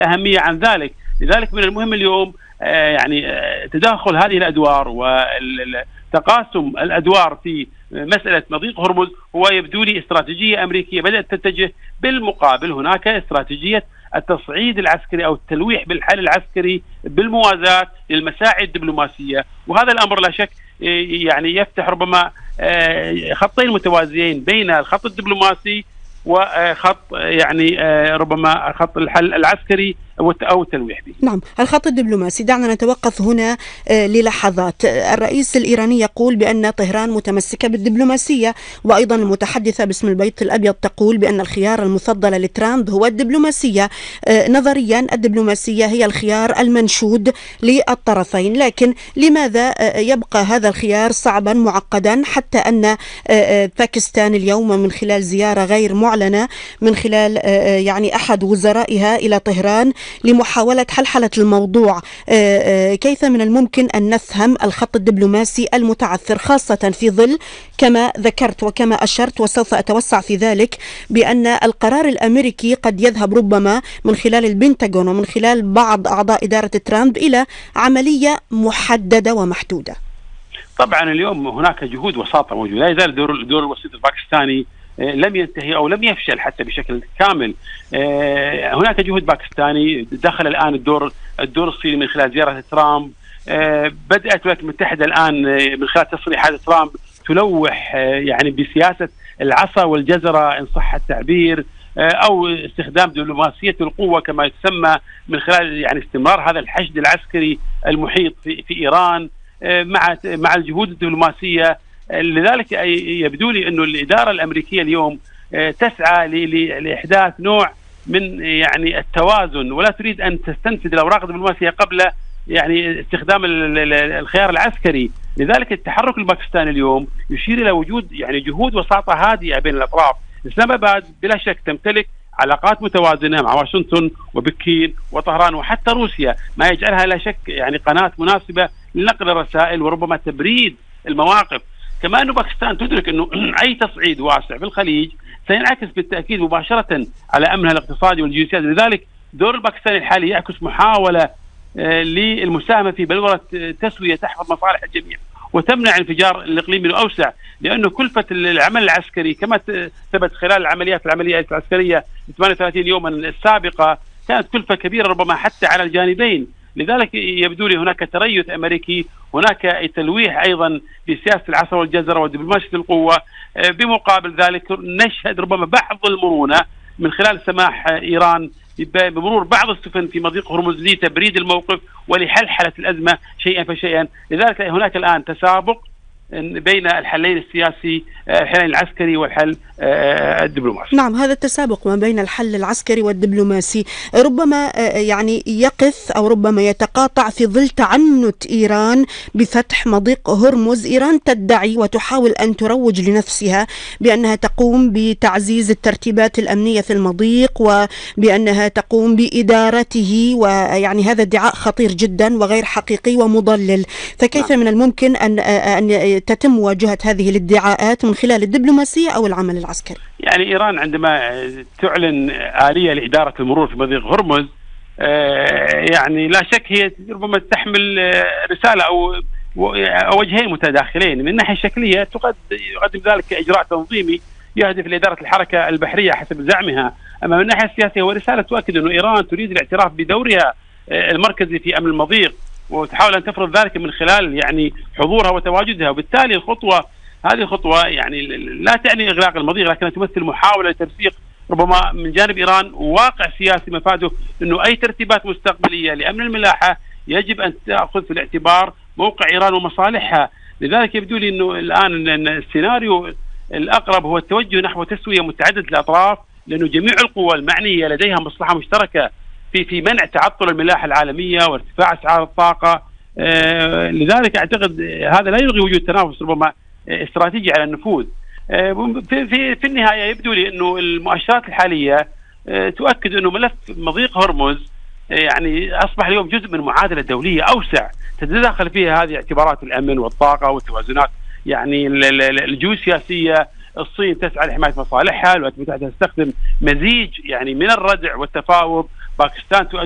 أهمية عن ذلك. لذلك من المهم اليوم يعني تداخل هذه الأدوار وتقاسم الأدوار في مسألة مضيق هرمز هو يبدو لي استراتيجية أمريكية بدأت تتجه. بالمقابل هناك استراتيجية التصعيد العسكري أو التلويح بالحل العسكري بالموازاة للمساعي الدبلوماسية، وهذا الأمر لا شك يعني يفتح ربما خطين متوازيين بين الخط الدبلوماسي وخط يعني ربما خط الحل العسكري أو التلويح به. نعم، الخط الدبلوماسي. دعنا نتوقف هنا للحظات. الرئيس الإيراني يقول بأن طهران متمسكة بالدبلوماسية، وأيضا المتحدثة باسم البيت الأبيض تقول بأن الخيار المفضل لترامب هو الدبلوماسية. نظريا الدبلوماسية هي الخيار المنشود للطرفين، لكن لماذا يبقى هذا الخيار صعبا معقدا حتى أن باكستان اليوم من خلال زيارة غير معلنة من خلال يعني أحد وزرائها إلى طهران لمحاولة حلحلة الموضوع، كيف من الممكن أن نفهم الخط الدبلوماسي المتعثر، خاصة في ظل كما ذكرت وكما أشرت وسوف أتوسع في ذلك بأن القرار الأمريكي قد يذهب ربما من خلال البنتاغون ومن خلال بعض أعضاء إدارة ترامب إلى عملية محددة ومحدودة. طبعا اليوم هناك جهود وساطة موجودة، لا يزال دور الوسيط الباكستاني لم ينتهي أو لم يفشل حتى بشكل كامل. هناك جهود باكستاني. دخل الآن الدور الصيني من خلال زيارة ترامب. بدأت الولايات المتحدة الآن من خلال تصريحات ترامب تلوح يعني بسياسة العصا والجزرة إن صح التعبير، أو استخدام دبلوماسية القوة كما يسمى من خلال يعني استمرار هذا الحشد العسكري المحيط في إيران مع الجهود الدبلوماسية. لذلك يبدو لي أنه الإدارة الأمريكية اليوم تسعى لإحداث نوع من يعني التوازن، ولا تريد أن تستنفذ الأوراق الدبلوماسية قبل يعني استخدام الخيار العسكري. لذلك التحرك الباكستاني اليوم يشير إلى وجود يعني جهود وساطة هادئة بين الأطراف. إسلام آباد بلا شك تمتلك علاقات متوازنة مع واشنطن وبكين وطهران وحتى روسيا، ما يجعلها لا شك يعني قناة مناسبة لنقل الرسائل وربما تبريد المواقف. كما أنه باكستان تدرك أنه أي تصعيد واسع في الخليج سينعكس بالتأكيد مباشرة على أمنها الاقتصادي والجيوسياسي. لذلك دور الباكستاني الحالي يعكس محاولة للمساهمة في بلورة تسوية تحفظ مصالح الجميع وتمنع انفجار الإقليمي الأوسع، لأنه كلفة العمل العسكري كما ثبت خلال العمليات العسكرية 38 يوما السابقة كانت كلفة كبيرة ربما حتى على الجانبين. لذلك يبدو لي هناك تريث أمريكي، هناك تلويح أيضا بسياسة العصا والجزرة ودبلوماسية القوة. بمقابل ذلك نشهد ربما بعض المرونة من خلال سماح إيران بمرور بعض السفن في مضيق هرمز لتبريد الموقف ولحلحلة الأزمة شيئا فشيئا. لذلك هناك الآن تسابق بين الحلين السياسي، الحل العسكري والحل الدبلوماسي. نعم، هذا التسابق ما بين الحل العسكري والدبلوماسي ربما يعني يقف أو ربما يتقاطع في ظل تعنت إيران بفتح مضيق هرمز. إيران تدعي وتحاول أن تروج لنفسها بأنها تقوم بتعزيز الترتيبات الأمنية في المضيق وبأنها تقوم بإدارته، ويعني هذا ادعاء خطير جدا وغير حقيقي ومضلل. فكيف من الممكن أن تتم مواجهة هذه الادعاءات من خلال الدبلوماسية أو العمل العسكري؟ يعني إيران عندما تعلن آلية لإدارة المرور في مضيق هرمز يعني لا شك هي ربما تحمل رسالة أو وجهين متداخلين. من الناحية الشكلية تقدم ذلك كإجراء تنظيمي يهدف لإدارة الحركة البحرية حسب زعمها، أما من الناحية السياسية هو رسالة تؤكد أن إيران تريد الاعتراف بدورها المركزي في أمن المضيق وتحاول أن تفرض ذلك من خلال يعني حضورها وتواجدها. وبالتالي هذه خطوة يعني لا تعني إغلاق المضيق، لكنها تمثل محاولة لترسيخ ربما من جانب إيران واقع سياسي مفاده أنه أي ترتيبات مستقبلية لأمن الملاحة يجب أن تأخذ في الاعتبار موقع إيران ومصالحها. لذلك يبدو لي أنه الآن أن السيناريو الأقرب هو التوجه نحو تسوية متعددة الأطراف، لأنه جميع القوى المعنية لديها مصلحة مشتركة في منع تعطل الملاحة العالمية وارتفاع أسعار الطاقة. لذلك أعتقد هذا لا يلغي وجود تنافس ربما استراتيجي على النفوذ. في النهاية يبدو لي أنه المؤشرات الحالية تؤكد أنه ملف مضيق هرمز يعني أصبح اليوم جزء من معادلة دولية أوسع تتداخل فيها هذه اعتبارات الأمن والطاقة والتوازنات يعني الجيوسياسية. الصين تسعى لحماية مصالحها، الولايات المتحدة تستخدم مزيج يعني من الردع والتفاوض، باكستان